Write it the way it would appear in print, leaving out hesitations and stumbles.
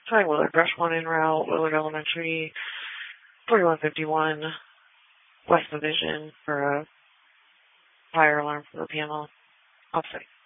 Sorry, Willard, Brush 1 en route, Willard Elementary, 4151, West Division for a fire alarm for the panel. Off-site.